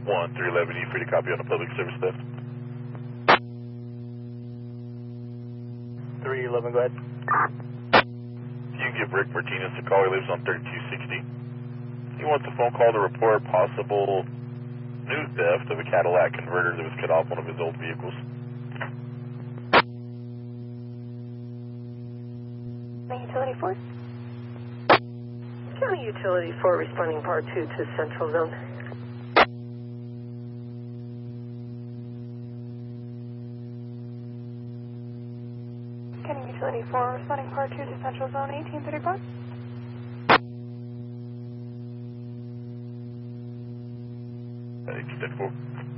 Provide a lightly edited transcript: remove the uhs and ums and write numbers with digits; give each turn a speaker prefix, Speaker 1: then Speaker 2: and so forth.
Speaker 1: 1311, you free to copy on a public service theft?
Speaker 2: 311, go ahead.
Speaker 1: You can give Rick Martinez a call. He lives on 3260. He wants a phone call to report possible new theft of a Cadillac converter that was cut off one of his old vehicles.
Speaker 3: Utility 4? County Utility 4 responding Part 2 to Central Zone.
Speaker 4: County Utility 4 responding Part 2 to Central Zone 1834.
Speaker 1: Extend 4.